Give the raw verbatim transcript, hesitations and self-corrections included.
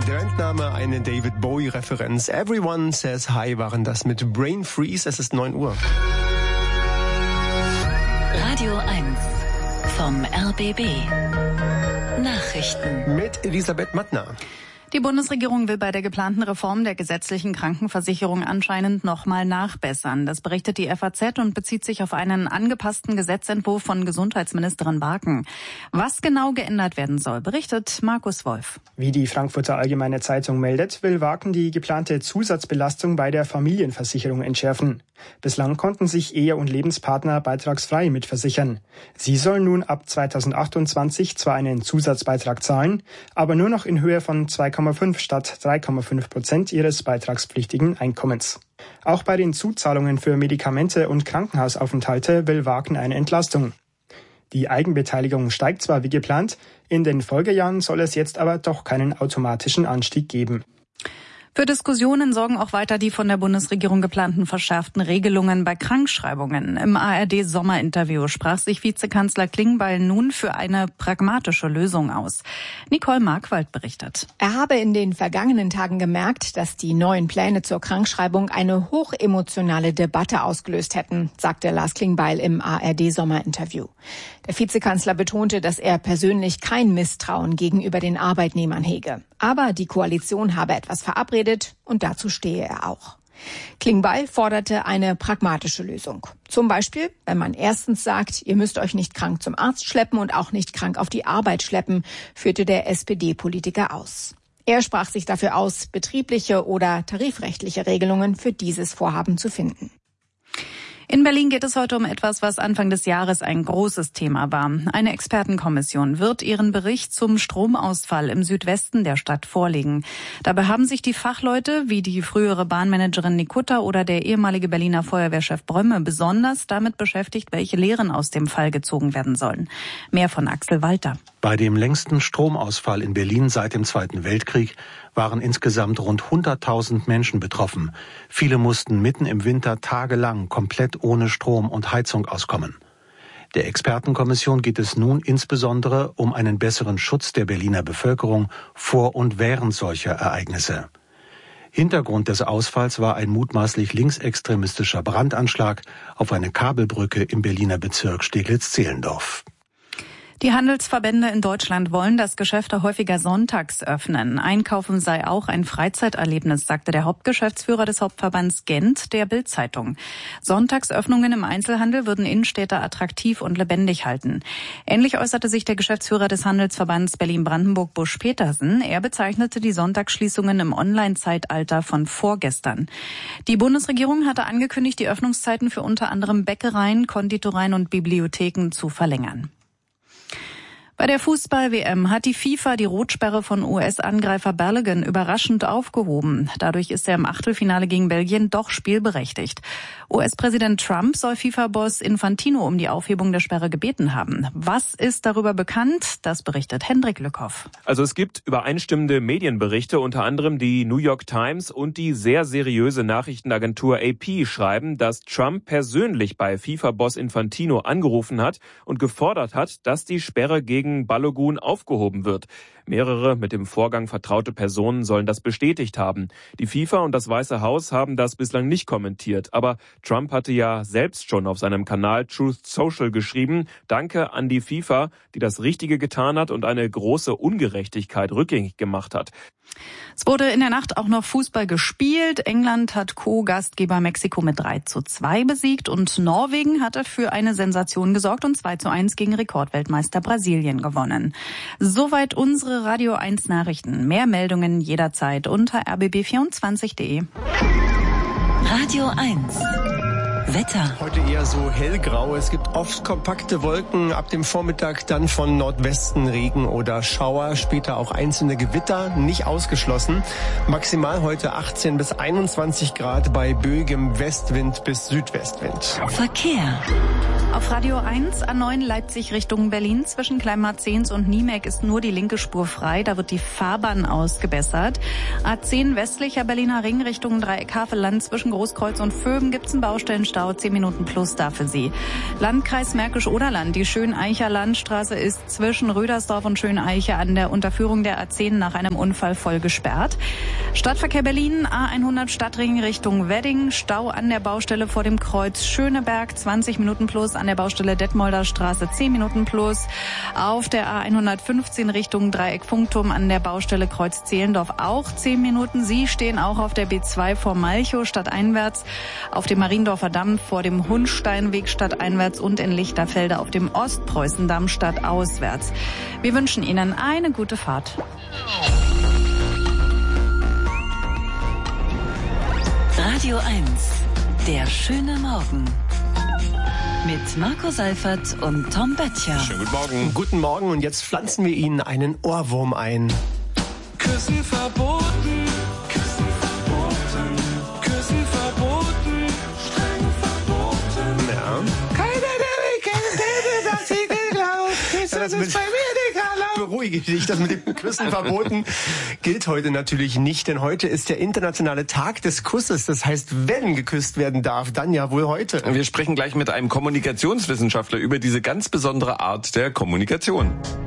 Der Bandname eine David Bowie-Referenz. Everyone Says Hi waren das mit Brain Freeze. Es ist neun Uhr. Radio eins vom R B B. Nachrichten. Mit Elisabeth Mattner. Die Bundesregierung will bei der geplanten Reform der gesetzlichen Krankenversicherung anscheinend nochmal nachbessern. Das berichtet die F A Z und bezieht sich auf einen angepassten Gesetzentwurf von Gesundheitsministerin Barken. Was genau geändert werden soll, berichtet Markus Wolf. Wie die Frankfurter Allgemeine Zeitung meldet, will Barken die geplante Zusatzbelastung bei der Familienversicherung entschärfen. Bislang konnten sich Ehe- und Lebenspartner beitragsfrei mitversichern. Sie sollen nun ab zweitausendachtundzwanzig zwar einen Zusatzbeitrag zahlen, aber nur noch in Höhe von zwei Komma fünf statt drei Komma fünf Prozent ihres beitragspflichtigen Einkommens. Auch bei den Zuzahlungen für Medikamente und Krankenhausaufenthalte will Barken eine Entlastung. Die Eigenbeteiligung steigt zwar wie geplant, in den Folgejahren soll es jetzt aber doch keinen automatischen Anstieg geben. Für Diskussionen sorgen auch weiter die von der Bundesregierung geplanten verschärften Regelungen bei Krankschreibungen. Im A R D-Sommerinterview sprach sich Vizekanzler Klingbeil nun für eine pragmatische Lösung aus. Nicole Markwald berichtet. Er habe in den vergangenen Tagen gemerkt, dass die neuen Pläne zur Krankschreibung eine hochemotionale Debatte ausgelöst hätten, sagte Lars Klingbeil im A R D-Sommerinterview. Der Vizekanzler betonte, dass er persönlich kein Misstrauen gegenüber den Arbeitnehmern hege. Aber die Koalition habe etwas verabredet und dazu stehe er auch. Klingbeil forderte eine pragmatische Lösung. Zum Beispiel, wenn man erstens sagt, ihr müsst euch nicht krank zum Arzt schleppen und auch nicht krank auf die Arbeit schleppen, führte der S P D-Politiker aus. Er sprach sich dafür aus, betriebliche oder tarifrechtliche Regelungen für dieses Vorhaben zu finden. In Berlin geht es heute um etwas, was Anfang des Jahres ein großes Thema war. Eine Expertenkommission wird ihren Bericht zum Stromausfall im Südwesten der Stadt vorlegen. Dabei haben sich die Fachleute, wie die frühere Bahnmanagerin Nikutta oder der ehemalige Berliner Feuerwehrchef Brömme, besonders damit beschäftigt, welche Lehren aus dem Fall gezogen werden sollen. Mehr von Axel Walter. Bei dem längsten Stromausfall in Berlin seit dem Zweiten Weltkrieg waren insgesamt rund hunderttausend Menschen betroffen. Viele mussten mitten im Winter tagelang komplett ohne Strom und Heizung auskommen. Der Expertenkommission geht es nun insbesondere um einen besseren Schutz der Berliner Bevölkerung vor und während solcher Ereignisse. Hintergrund des Ausfalls war ein mutmaßlich linksextremistischer Brandanschlag auf eine Kabelbrücke im Berliner Bezirk Steglitz-Zehlendorf. Die Handelsverbände in Deutschland wollen, dass Geschäfte häufiger sonntags öffnen. Einkaufen sei auch ein Freizeiterlebnis, sagte der Hauptgeschäftsführer des Hauptverbands Gent der Bild-Zeitung. Sonntagsöffnungen im Einzelhandel würden Innenstädte attraktiv und lebendig halten. Ähnlich äußerte sich der Geschäftsführer des Handelsverbands Berlin-Brandenburg, Busch Petersen. Er bezeichnete die Sonntagsschließungen im Online-Zeitalter von vorgestern. Die Bundesregierung hatte angekündigt, die Öffnungszeiten für unter anderem Bäckereien, Konditoreien und Bibliotheken zu verlängern. Bei der Fußball-W M hat die FIFA die Rotsperre von U S-Angreifer Balogun überraschend aufgehoben. Dadurch ist er im Achtelfinale gegen Belgien doch spielberechtigt. U S-Präsident Trump soll FIFA-Boss Infantino um die Aufhebung der Sperre gebeten haben. Was ist darüber bekannt? Das berichtet Hendrik Lückhoff. Also es gibt übereinstimmende Medienberichte, unter anderem die New York Times und die sehr seriöse Nachrichtenagentur A P schreiben, dass Trump persönlich bei FIFA-Boss Infantino angerufen hat und gefordert hat, dass die Sperre gegen Balogun aufgehoben wird. Mehrere mit dem Vorgang vertraute Personen sollen das bestätigt haben. Die FIFA und das Weiße Haus haben das bislang nicht kommentiert. Aber Trump hatte ja selbst schon auf seinem Kanal Truth Social geschrieben, Danke an die FIFA, die das Richtige getan hat und eine große Ungerechtigkeit rückgängig gemacht hat. Es wurde in der Nacht auch noch Fußball gespielt. England hat Co-Gastgeber Mexiko mit drei zu zwei besiegt und Norwegen hatte für eine Sensation gesorgt und zwei zu eins gegen Rekordweltmeister Brasilien gewonnen. Soweit unsere Radio eins Nachrichten. Mehr Meldungen jederzeit unter r b b vierundzwanzig punkt d e. Radio eins. Wetter. Heute eher so hellgrau. Es gibt oft kompakte Wolken. Ab dem Vormittag dann von Nordwesten Regen oder Schauer. Später auch einzelne Gewitter. Nicht ausgeschlossen. Maximal heute achtzehn bis einundzwanzig Grad bei böigem Westwind bis Südwestwind. Verkehr. Auf Radio eins A neun Leipzig Richtung Berlin. Zwischen Kleinmarzens und Niemek ist nur die linke Spur frei. Da wird die Fahrbahn ausgebessert. A zehn westlicher Berliner Ring Richtung Dreieck Havelland. Zwischen Großkreuz und Vöben gibt es einen Baustellenstau Stau, zehn Minuten plus da für Sie. Landkreis Märkisch-Oderland, die Schöneicher Landstraße ist zwischen Rödersdorf und Schöneiche an der Unterführung der A zehn nach einem Unfall voll gesperrt. Stadtverkehr Berlin, A hundert Stadtring Richtung Wedding, Stau an der Baustelle vor dem Kreuz Schöneberg, zwanzig Minuten plus, an der Baustelle Detmolder Straße zehn Minuten plus, auf der A hundertfünfzehn Richtung Dreieck Funkturm an der Baustelle Kreuz Zehlendorf auch zehn Minuten. Sie stehen auch auf der B zwei vor Malchow stadteinwärts, auf dem Mariendorfer Damm vor dem Hundsteinweg stadteinwärts und in Lichterfelde auf dem Ostpreußendamm stadtauswärts. Wir wünschen Ihnen eine gute Fahrt. Radio eins, der schöne Morgen. Mit Marco Seifert und Tom Böttcher. Schönen guten Morgen. Guten Morgen und jetzt pflanzen wir Ihnen einen Ohrwurm ein. Küssen verboten, Küssen verboten, Küssen verboten, streng verboten. Ja. Keiner, der mich kennt, hätte das hier geglaubt. Küssen das ist bei mir nicht erlaubt. Beruhige dich, das mit dem Küssen verboten gilt heute natürlich nicht, denn heute ist der internationale Tag des Kusses. Das heißt, wenn geküsst werden darf, dann ja wohl heute. Wir sprechen gleich mit einem Kommunikationswissenschaftler über diese ganz besondere Art der Kommunikation.